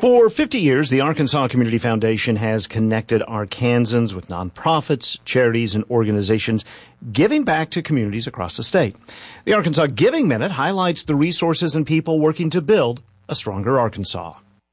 For 50 years, the Arkansas Community Foundation has connected Arkansans with nonprofits, charities, and organizations giving back to communities across the state. The Arkansas Giving Minute highlights the resources and people working to build a stronger Arkansas.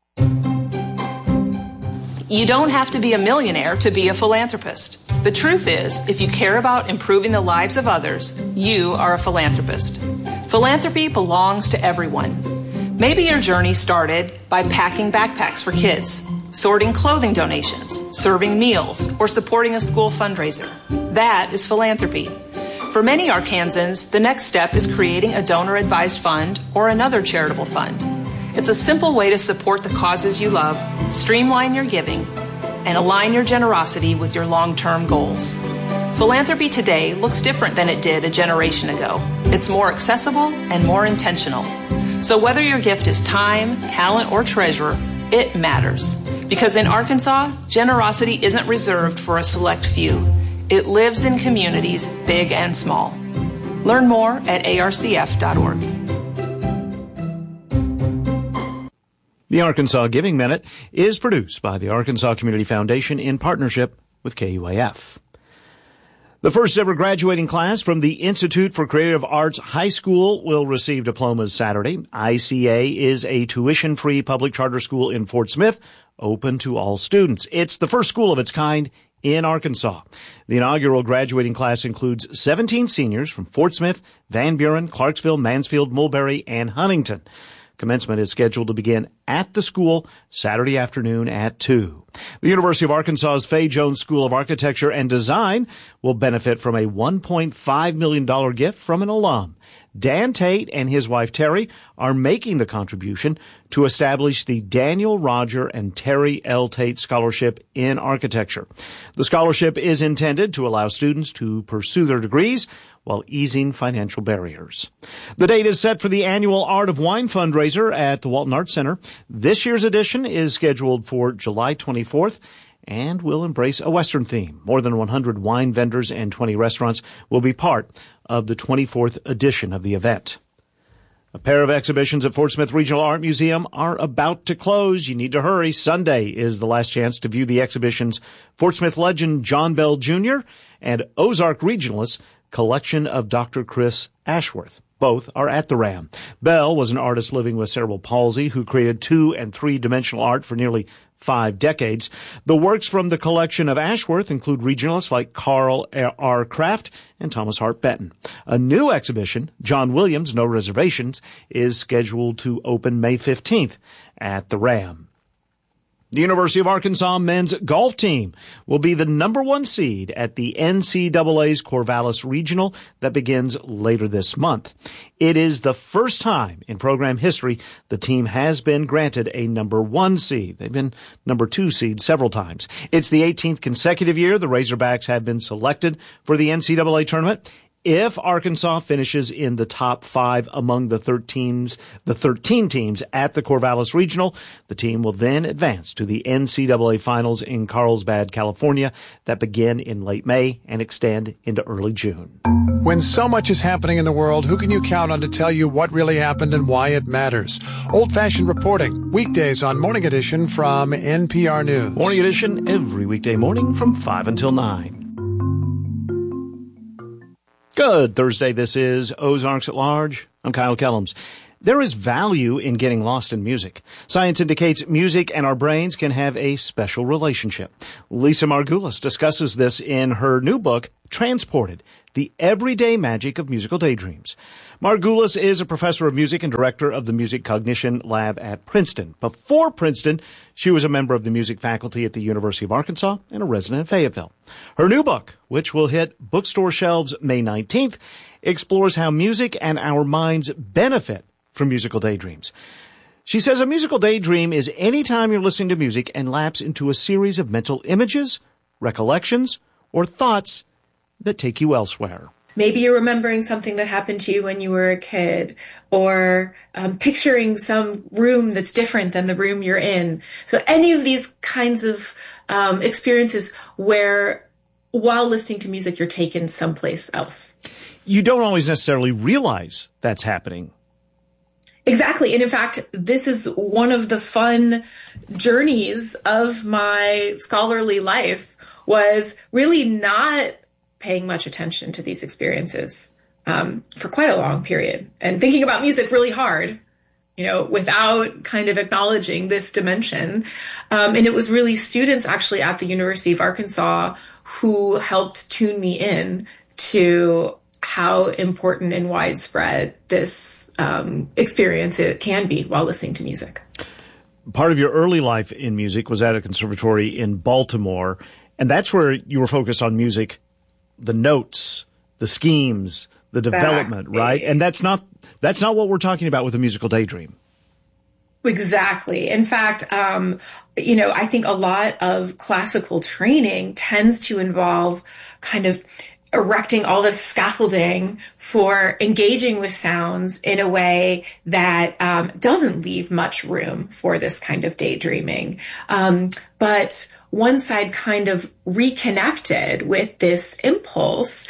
You don't have to be a millionaire to be a philanthropist. The truth is, if you care about improving the lives of others, you are a philanthropist. Philanthropy belongs to everyone. Maybe your journey started by packing backpacks for kids, sorting clothing donations, serving meals, or supporting a school fundraiser. That is philanthropy. For many Arkansans, the next step is creating a donor-advised fund or another charitable fund. It's a simple way to support the causes you love, streamline your giving, and align your generosity with your long-term goals. Philanthropy today looks different than it did a generation ago. It's more accessible and more intentional. So whether your gift is time, talent, or treasure, it matters. Because in Arkansas, generosity isn't reserved for a select few. It lives in communities big and small. Learn more at arcf.org. The Arkansas Giving Minute is produced by the Arkansas Community Foundation in partnership with KUAF. The first ever graduating class from the Institute for Creative Arts High School will receive diplomas Saturday. ICA is a tuition-free public charter school in Fort Smith, open to all students. It's the first school of its kind in Arkansas. The inaugural graduating class includes 17 seniors from Fort Smith, Van Buren, Clarksville, Mansfield, Mulberry, and Huntington. Commencement is scheduled to begin at the school Saturday afternoon at 2. The University of Arkansas's Fay Jones School of Architecture and Design will benefit from a $1.5 million gift from an alum. Dan Tate and his wife Terry are making the contribution to establish the Daniel Roger and Terry L. Tate Scholarship in Architecture. The scholarship is intended to allow students to pursue their degrees while easing financial barriers. The date is set for the annual Art of Wine fundraiser at the Walton Arts Center. This year's edition is scheduled for July 24th and will embrace a Western theme. More than 100 wine vendors and 20 restaurants will be part of the 24th edition of the event. A pair of exhibitions at Fort Smith Regional Art Museum are about to close. You need to hurry. Sunday is the last chance to view the exhibitions Fort Smith legend John Bell Jr. and Ozark regionalist Collection of Dr. Chris Ashworth. Both are at the RAM. Bell was an artist living with cerebral palsy who created 2- and 3-dimensional art for nearly 5 decades. The works from the collection of Ashworth include regionalists like Carl R. Kraft and Thomas Hart Benton. A new exhibition, John Williams, No Reservations, is scheduled to open May 15th at the RAM. The University of Arkansas men's golf team will be the number 1 seed at the NCAA's Corvallis Regional that begins later this month. It is the first time in program history the team has been granted a number 1 seed. They've been number 2 seed several times. It's the 18th consecutive year the Razorbacks have been selected for the NCAA tournament. If Arkansas finishes in the top 5 among the 13 teams at the Corvallis Regional, the team will then advance to the NCAA Finals in Carlsbad, California, that begin in late May and extend into early June. When so much is happening in the world, who can you count on to tell you what really happened and why it matters? Old-fashioned reporting, weekdays on Morning Edition from NPR News. Morning Edition every weekday morning from 5 until 9. Good Thursday. This is Ozarks at Large. I'm Kyle Kellums. There is value in getting lost in music. Science indicates music and our brains can have a special relationship. Lisa Margulis discusses this in her new book, Transported, The Everyday Magic of Musical Daydreams. Margulis is a professor of music and director of the Music Cognition Lab at Princeton. Before Princeton, she was a member of the music faculty at the University of Arkansas and a resident in Fayetteville. Her new book, which will hit bookstore shelves May 19th, explores how music and our minds benefit from musical daydreams. She says a musical daydream is any time you're listening to music and lapse into a series of mental images, recollections, or thoughts that take you elsewhere. Maybe you're remembering something that happened to you when you were a kid, or picturing some room that's different than the room you're in. So any of these kinds of experiences where, while listening to music, you're taken someplace else. You don't always necessarily realize that's happening. Exactly. And in fact, this is one of the fun journeys of my scholarly life was really not paying much attention to these experiences for quite a long period, and thinking about music really hard, without kind of acknowledging this dimension. And it was really students actually at the University of Arkansas who helped tune me in to how important and widespread this experience it can be while listening to music. Part of your early life in music was at a conservatory in Baltimore, and that's where you were focused on music, the notes, the schemes, the development, right? And that's not what we're talking about with a musical daydream. Exactly. In fact, I think a lot of classical training tends to involve kind of erecting all this scaffolding for engaging with sounds in a way that doesn't leave much room for this kind of daydreaming. But once I'd kind of reconnected with this impulse,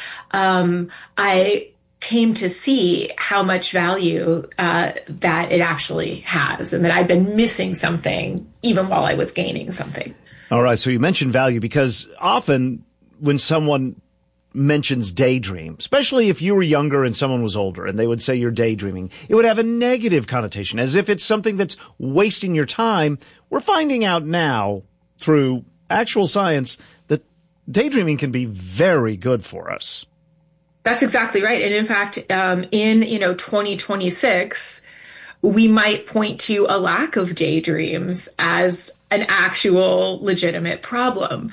I came to see how much value that it actually has, and that I'd been missing something even while I was gaining something. All right. So you mentioned value because often when someone mentions daydream, especially if you were younger and someone was older and they would say you're daydreaming, it would have a negative connotation, as if it's something that's wasting your time. We're finding out now through actual science that daydreaming can be very good for us. That's exactly right. And in fact, in 2026, we might point to a lack of daydreams as an actual legitimate problem.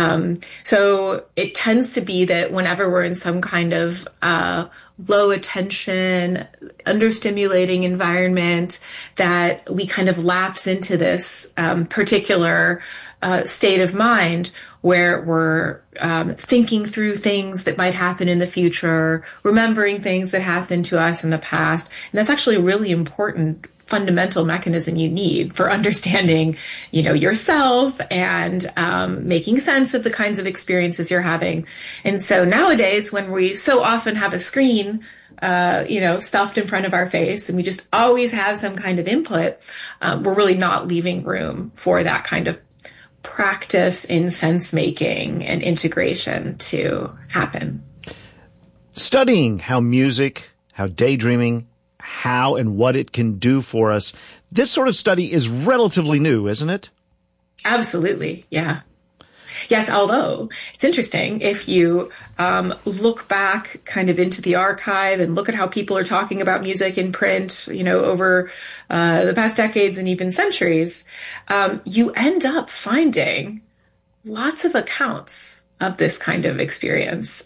So it tends to be that whenever we're in some kind of low attention, understimulating environment, that we kind of lapse into this particular state of mind where we're thinking through things that might happen in the future, remembering things that happened to us in the past. And that's actually a really important fundamental mechanism you need for understanding, yourself and making sense of the kinds of experiences you're having. And so nowadays, when we so often have a screen, stuffed in front of our face, and we just always have some kind of input, we're really not leaving room for that kind of practice in sense making and integration to happen. Studying how music, how daydreaming, how and what it can do for us, this sort of study is relatively new, isn't it? Absolutely, yeah. Yes, although it's interesting if you look back kind of into the archive and look at how people are talking about music in print, over the past decades and even centuries, you end up finding lots of accounts of this kind of experience.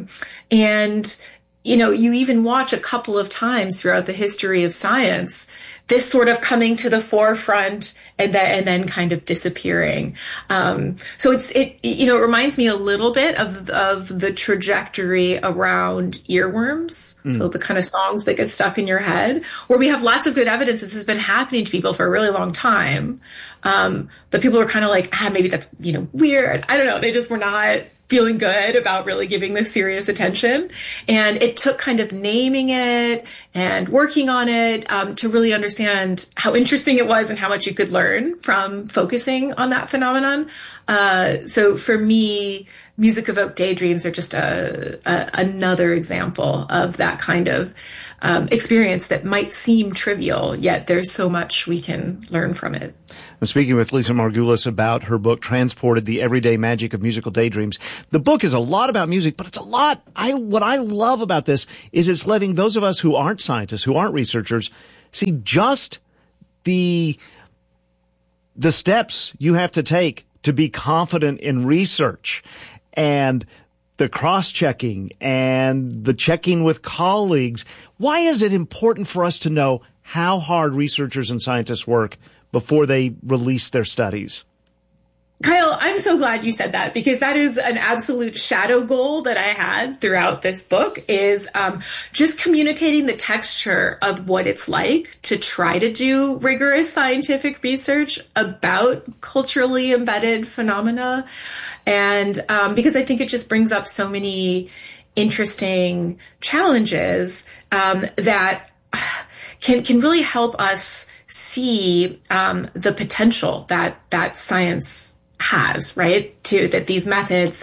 And you even watch a couple of times throughout the history of science this sort of coming to the forefront and then kind of disappearing. So it reminds me a little bit of the trajectory around earworms. So the kind of songs that get stuck in your head, where we have lots of good evidence this has been happening to people for a really long time. But people are kind of like, maybe that's, weird. I don't know. They just were not feeling good about really giving this serious attention. And it took kind of naming it and working on it to really understand how interesting it was and how much you could learn from focusing on that phenomenon. So for me, music evoked daydreams are just another example of that kind of experience that might seem trivial, yet there's so much we can learn from it. I'm speaking with Lisa Margulis about her book, Transported, The Everyday Magic of Musical Daydreams. The book is a lot about music, but it's a lot. What I love about this is it's letting those of us who aren't scientists, who aren't researchers, see just the steps you have to take to be confident in research, and the cross-checking and the checking with colleagues. Why is it important for us to know how hard researchers and scientists work before they release their studies? Kyle, I'm so glad you said that, because that is an absolute shadow goal that I had throughout this book, is just communicating the texture of what it's like to try to do rigorous scientific research about culturally embedded phenomena. And because I think it just brings up so many interesting challenges that can really help us see the potential that science has, right? That these methods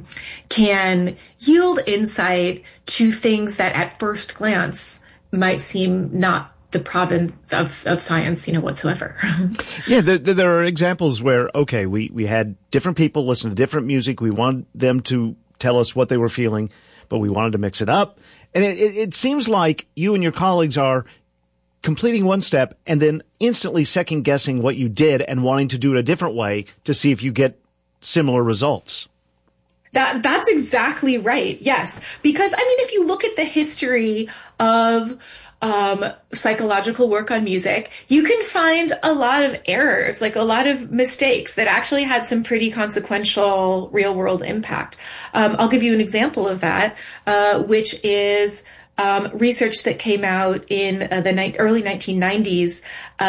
can yield insight to things that at first glance might seem not the province of science, whatsoever. Yeah, there are examples where, okay, we had different people listen to different music. We wanted them to tell us what they were feeling, but we wanted to mix it up. And it seems like you and your colleagues are completing one step and then instantly second guessing what you did and wanting to do it a different way to see if you get similar results. That's exactly right. Yes. Because, if you look at the history of psychological work on music, you can find a lot of errors, like a lot of mistakes that actually had some pretty consequential real world impact. I'll give you an example of that, which is research that came out in the early 1990s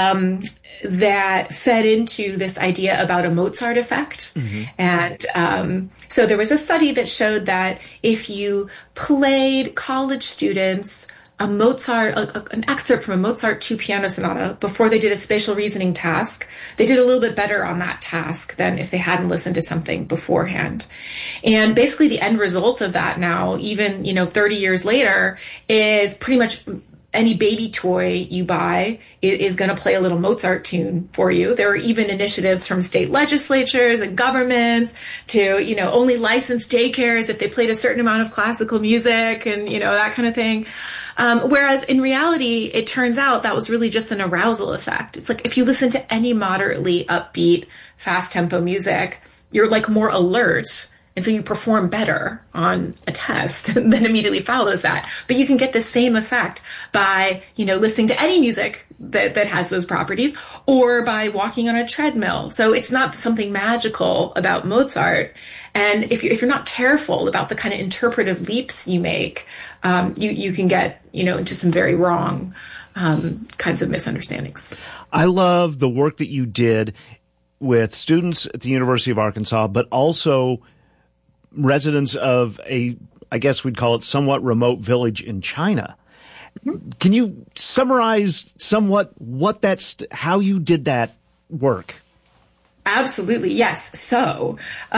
that fed into this idea about a Mozart effect. Mm-hmm. And so there was a study that showed that if you played college students an excerpt from a Mozart 2 piano sonata before they did a spatial reasoning task, they did a little bit better on that task than if they hadn't listened to something beforehand. And basically the end result of that now, even, 30 years later, is pretty much any baby toy you buy is going to play a little Mozart tune for you. There are even initiatives from state legislatures and governments to, only licensed daycares if they played a certain amount of classical music and, that kind of thing. Whereas in reality, it turns out that was really just an arousal effect. It's like if you listen to any moderately upbeat, fast tempo music, you're like more alert. And so you perform better on a test that immediately follows that. But you can get the same effect by, listening to any music that has those properties or by walking on a treadmill. So it's not something magical about Mozart. And if you're not careful about the kind of interpretive leaps you make, you can get, into some very wrong kinds of misunderstandings. I love the work that you did with students at the University of Arkansas, but also residents of I guess we'd call it somewhat remote village in China. Mm-hmm. Can you summarize somewhat how you did that work? Absolutely. Yes. So,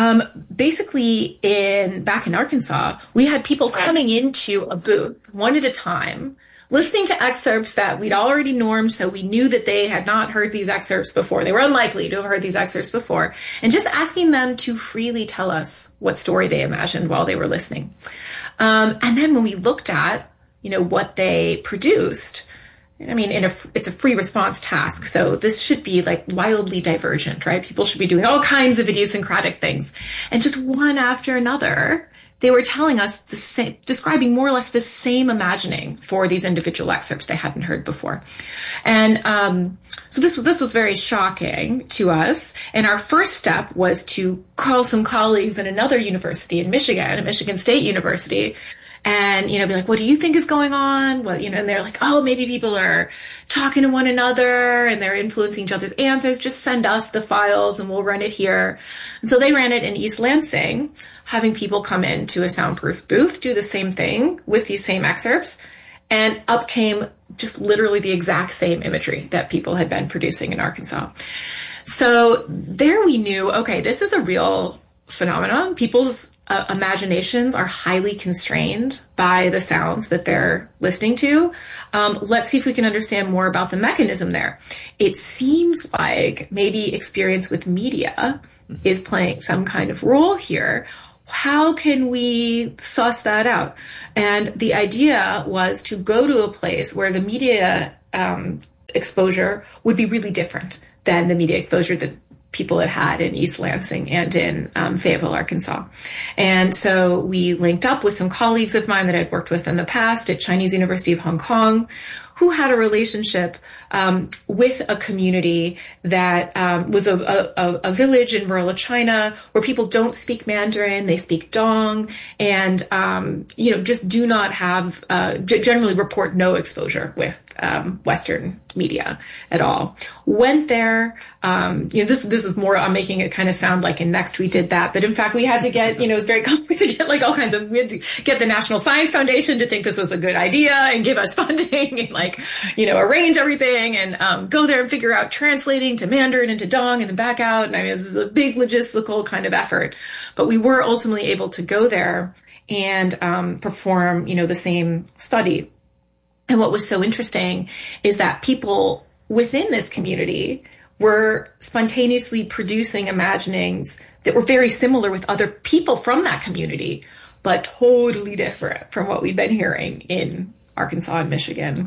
basically back in Arkansas, we had people coming into a booth one at a time, listening to excerpts that we'd already normed. So we knew that they had not heard these excerpts before. They were unlikely to have heard these excerpts before, and just asking them to freely tell us what story they imagined while they were listening. And then when we looked at, what they produced, it's a free response task. So this should be like wildly divergent, right? People should be doing all kinds of idiosyncratic things. And just one after another, they were telling us describing more or less the same imagining for these individual excerpts they hadn't heard before. And so this was very shocking to us. And our first step was to call some colleagues in another university in Michigan, at Michigan State University, and, be like, what do you think is going on? Well, and they're like, oh, maybe people are talking to one another and they're influencing each other's answers. Just send us the files and we'll run it here. And so they ran it in East Lansing, having people come into a soundproof booth, do the same thing with these same excerpts. And up came just literally the exact same imagery that people had been producing in Arkansas. So there we knew, okay, this is a real phenomenon. People's imaginations are highly constrained by the sounds that they're listening to. Let's see if we can understand more about the mechanism there. It seems like maybe experience with media is playing some kind of role here. How can we suss that out? And the idea was to go to a place where the media exposure would be really different than the media exposure that people had in East Lansing and in Fayetteville, Arkansas. And so we linked up with some colleagues of mine that I'd worked with in the past at Chinese University of Hong Kong, who had a relationship with a community that was a village in rural China where people don't speak Mandarin, they speak Dong, and just do not have, generally report no exposure with Western media at all. Went there, this is more, I'm making it kind of sound like in Next we did that, but in fact we had to get, it was very complicated to get like all kinds of, we had to get the National Science Foundation to think this was a good idea and give us funding and like, arrange everything and go there and figure out translating to Mandarin and to Dong and then back out. And I mean, this is a big logistical kind of effort, but we were ultimately able to go there and perform, the same study. And what was so interesting is that people within this community were spontaneously producing imaginings that were very similar with other people from that community, but totally different from what we'd been hearing in Arkansas and Michigan.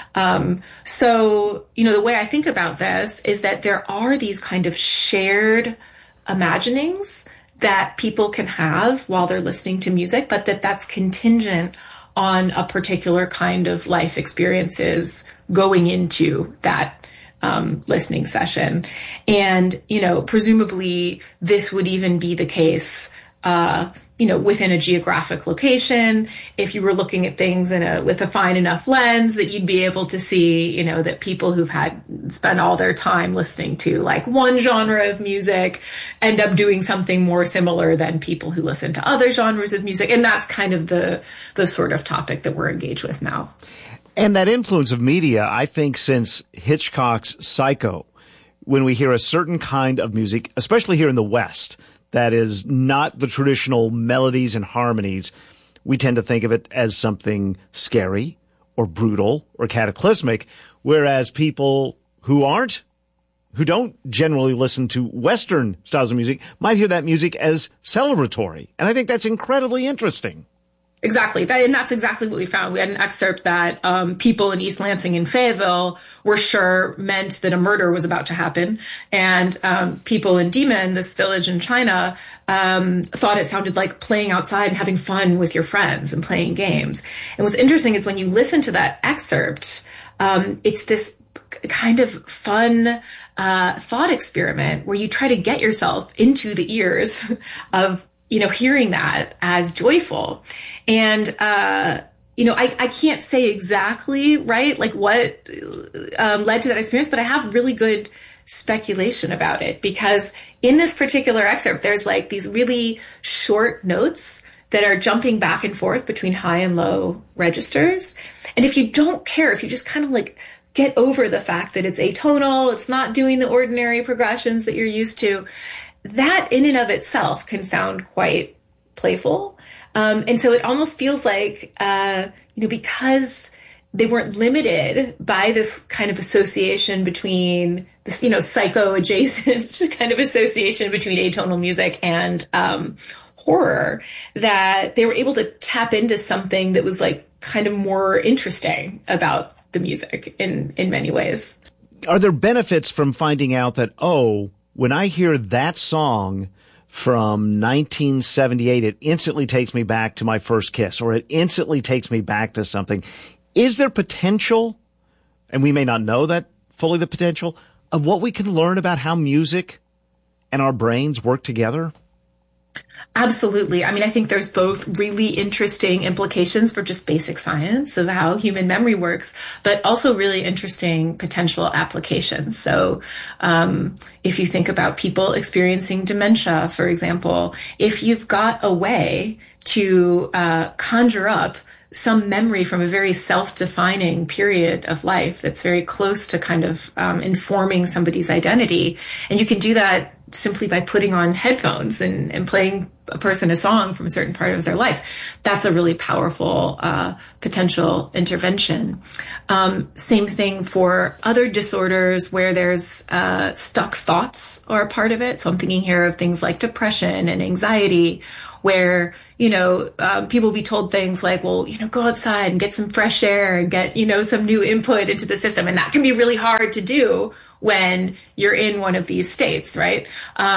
So, the way I think about this is that there are these kind of shared imaginings that people can have while they're listening to music, but that's contingent on a particular kind of life experiences going into that listening session. And, presumably this would even be the case, within a geographic location, if you were looking at things with a fine enough lens that you'd be able to see, that people who've spent all their time listening to like one genre of music end up doing something more similar than people who listen to other genres of music. And that's kind of the sort of topic that we're engaged with now. And that influence of media, I think since Hitchcock's Psycho, when we hear a certain kind of music, especially here in the West, that is not the traditional melodies and harmonies, we tend to think of it as something scary or brutal or cataclysmic, whereas people who don't generally listen to Western styles of music might hear that music as celebratory. And I think that's incredibly interesting. Exactly. And that's exactly what we found. We had an excerpt that people in East Lansing and Fayetteville were sure meant that a murder was about to happen. And people in Demon, this village in China, thought it sounded like playing outside and having fun with your friends and playing games. And what's interesting is when you listen to that excerpt, it's this kind of fun thought experiment where you try to get yourself into the ears of hearing that as joyful. And, I can't say exactly, right, like what led to that experience, but I have really good speculation about it because in this particular excerpt, there's like these really short notes that are jumping back and forth between high and low registers. And if you don't care, if you just kind of like get over the fact that it's atonal, it's not doing the ordinary progressions that you're used to, that in and of itself can sound quite playful. And so it almost feels like, because they weren't limited by this kind of association between this, psycho-adjacent kind of association between atonal music and horror, that they were able to tap into something that was like kind of more interesting about the music in many ways. Are there benefits from finding out that, when I hear that song from 1978, it instantly takes me back to my first kiss, or it instantly takes me back to something? Is there potential, and we may not know that fully the potential, of what we can learn about how music and our brains work together? Absolutely. I mean, I think there's both really interesting implications for just basic science of how human memory works, but also really interesting potential applications. So if you think about people experiencing dementia, for example, if you've got a way to conjure up some memory from a very self-defining period of life that's very close to kind of informing somebody's identity, and you can do that simply by putting on headphones and playing a person a song from a certain part of their life, that's a really powerful potential intervention. Same thing for other disorders where there's stuck thoughts are a part of it. So I'm thinking here of things like depression and anxiety, where, people be told things like, well, go outside and get some fresh air and get, some new input into the system. And that can be really hard to do when you're in one of these states, right?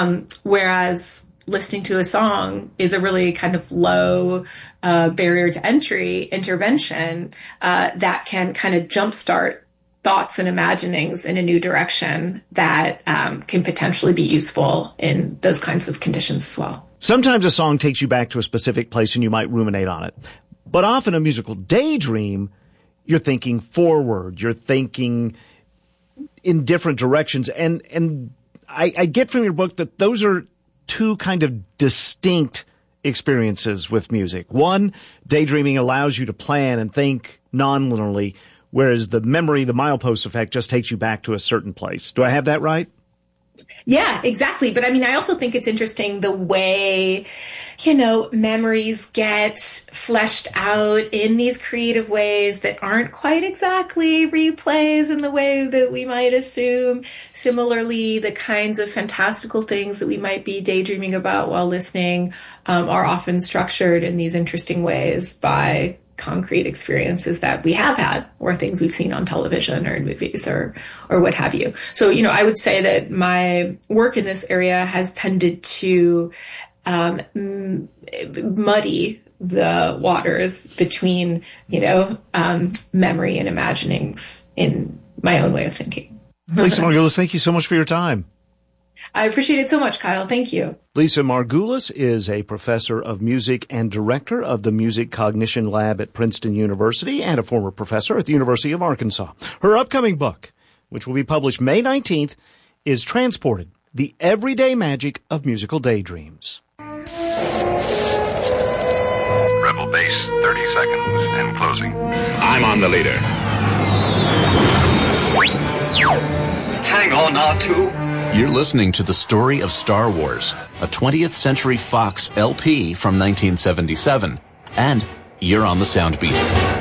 Whereas listening to a song is a really kind of low barrier to entry intervention that can kind of jumpstart thoughts and imaginings in a new direction that can potentially be useful in those kinds of conditions as well. Sometimes a song takes you back to a specific place and you might ruminate on it. But often a musical daydream you're thinking forward, you're thinking in different directions. And I get from your book that those are two kind of distinct experiences with music. One, daydreaming allows you to plan and think non-linearly, whereas the memory, the milepost effect, just takes you back to a certain place. Do I have that right? Yeah, exactly. But I mean, I also think it's interesting the way, memories get fleshed out in these creative ways that aren't quite exactly replays in the way that we might assume. Similarly, the kinds of fantastical things that we might be daydreaming about while listening are often structured in these interesting ways by concrete experiences that we have had or things we've seen on television or in movies or what have you. So, I would say that my work in this area has tended to muddy the waters between, memory and imaginings in my own way of thinking. Lisa Margulis, thank you so much for your time. I appreciate it so much, Kyle. Thank you. Lisa Margulis is a professor of music and director of the Music Cognition Lab at Princeton University and a former professor at the University of Arkansas. Her upcoming book, which will be published May 19th, is Transported, The Everyday Magic of Musical Daydreams. Rebel base, 30 seconds, and closing. I'm on the leader. Hang on, R2. You're listening to the story of Star Wars, a 20th Century Fox LP from 1977, and you're on the Soundbeat.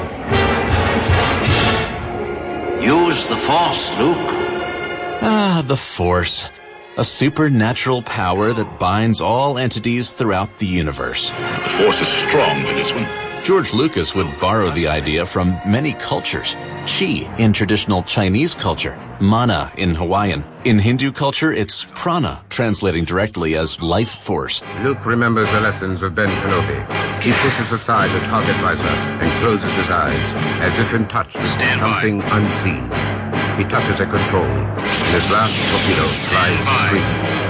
Use the Force, Luke. Ah, the Force. A supernatural power that binds all entities throughout the universe. The Force is strong with this one. George Lucas would borrow the idea from many cultures. Qi in traditional Chinese culture, mana in Hawaiian. In Hindu culture, it's prana, translating directly as life force. Luke remembers the lessons of Ben Kenobi. He pushes aside the target visor and closes his eyes, as if in touch with something unseen. He touches a control, and his last torpedo flies free.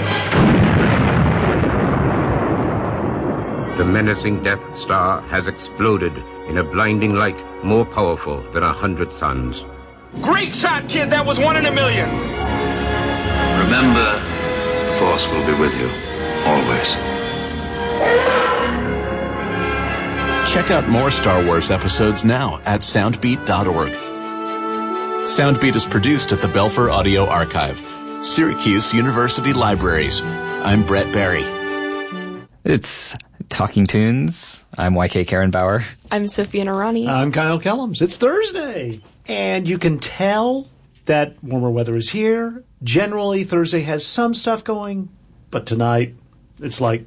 The menacing Death Star has exploded in a blinding light more powerful than 100 suns. Great shot, kid! That was 1 in a million! Remember, the Force will be with you, always. Check out more Star Wars episodes now at soundbeat.org. Soundbeat is produced at the Belfer Audio Archive, Syracuse University Libraries. I'm Brett Barry. It's Talking Tunes. I'm YK Karenbauer. I'm Sophia Narani. I'm Kyle Kellums. It's Thursday. And you can tell that warmer weather is here. Generally, Thursday has some stuff going. But tonight, it's like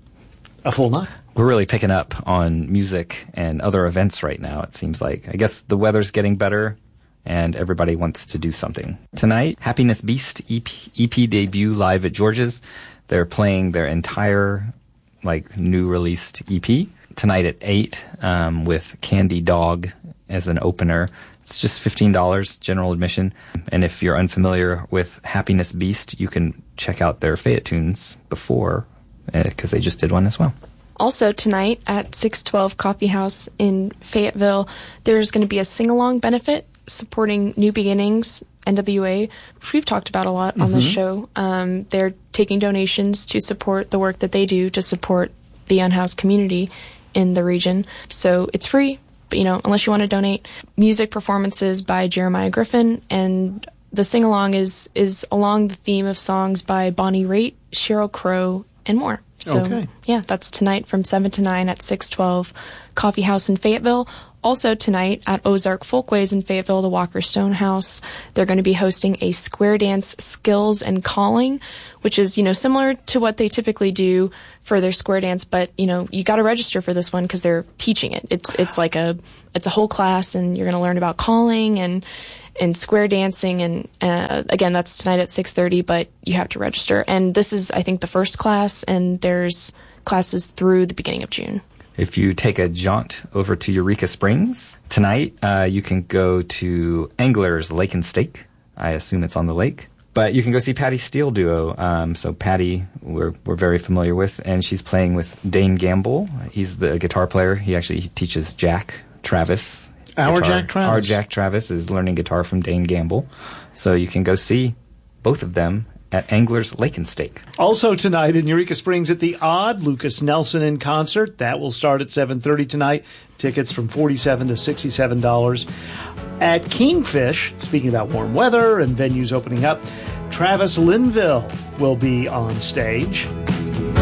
a full night. We're really picking up on music and other events right now, it seems like. I guess the weather's getting better, and everybody wants to do something. Tonight, Happiness Beast EP debut live at George's. They're playing their entire new released EP tonight at 8 with Candy Dog as an opener. It's just $15 general admission. And if you're unfamiliar with Happiness Beast, you can check out their Fayette tunes before because they just did one as well. Also tonight at 612 Coffee House in Fayetteville, there's going to be a sing-along benefit supporting New Beginnings, NWA, which we've talked about a lot on this show. They're taking donations to support the work that they do to support the unhoused community in the region. So it's free, but unless you want to donate. Music performances by Jeremiah Griffin, and the sing-along is along the theme of songs by Bonnie Raitt, Sheryl Crow, and more. So, yeah, that's tonight from 7 to 9 at 612 Coffee House in Fayetteville. Also tonight at Ozark Folkways in Fayetteville, the Walker Stone House, they're going to be hosting a square dance skills and calling, which is, similar to what they typically do for their square dance, but, you got to register for this one because they're teaching it. It's a whole class, and you're going to learn about calling and square dancing, and again, that's tonight at 6:30, but you have to register. And this is, I think, the first class, and there's classes through the beginning of June. If you take a jaunt over to Eureka Springs tonight, you can go to Angler's Lake and Steak. I assume it's on the lake. But you can go see Patty Steele Duo. So Patty, we're very familiar with, and she's playing with Dane Gamble. He's the guitar player. He teaches Jack Travis. Our Jack Travis. Our Jack Travis is learning guitar from Dane Gamble. So you can go see both of them at Angler's Lake and Steak. Also tonight in Eureka Springs at the Odd, Lucas Nelson in concert. That will start at 7:30 tonight. Tickets from $47 to $67. At Kingfish, speaking about warm weather and venues opening up, Travis Linville will be on stage.